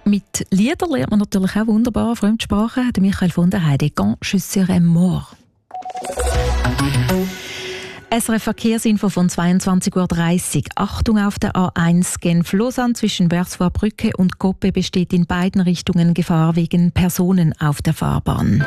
Mit Liedern lernt man natürlich auch wunderbar Fremdsprachen. Der Michael von der Heide, «Quand je serai mort». SRF Verkehrsinfo von 22:30 Uhr. Achtung auf der A1 Genf-Lausanne zwischen Wörsvoer Brücke und Koppe besteht in beiden Richtungen Gefahr wegen Personen auf der Fahrbahn.